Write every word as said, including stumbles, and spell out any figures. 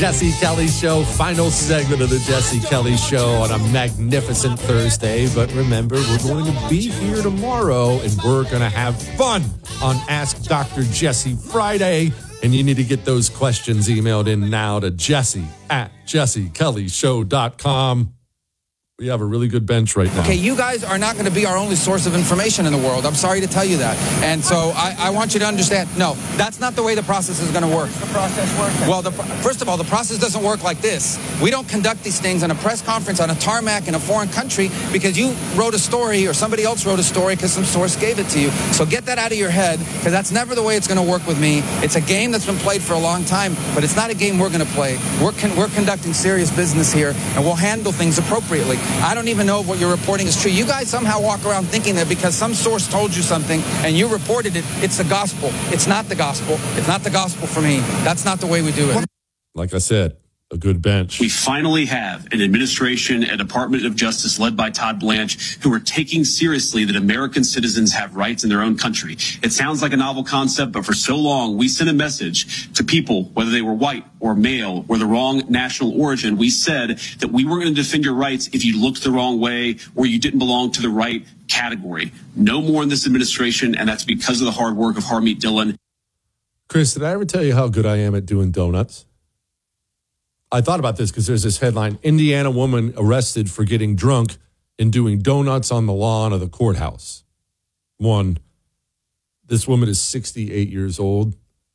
Jesse Kelly Show, final segment of the Jesse Kelly Show on a magnificent Thursday. But remember, we're going to be here tomorrow, and we're going to have fun on Ask Doctor Jesse Friday. And you need to get those questions emailed in now to Jesse at jesse kelly show dot com. We have a really good bench right now. Okay, you guys are not going to be our only source of information in the world. I'm sorry to tell you that. And so I, I want you to understand, no, that's not the way the process is going to work. The process works. Well, the, first of all, the process doesn't work like this. We don't conduct these things in a press conference on a tarmac in a foreign country because you wrote a story or somebody else wrote a story because some source gave it to you. So get that out of your head, because that's never the way it's going to work with me. It's a game that's been played for a long time, but it's not a game we're going to play. We're, con- we're conducting serious business here, and we'll handle things appropriately. I don't even know if what you're reporting is true. You guys somehow walk around thinking that because some source told you something and you reported it, it's the gospel. It's not the gospel. It's not the gospel for me. That's not the way we do it. Like I said, a good bench. We finally have an administration and Department of Justice led by Todd Blanche who are taking seriously that American citizens have rights in their own country. It sounds like a novel concept, but for so long, we sent a message to people, whether they were white or male or the wrong national origin. We said that we were going to defend your rights if you looked the wrong way or you didn't belong to the right category. No more in this administration, and that's because of the hard work of Harmeet Dillon. Chris, did I ever tell you how good I am at doing donuts? I thought about this because there's this headline, Indiana woman arrested for getting drunk and doing donuts on the lawn of the courthouse. One, this woman is sixty-eight years old.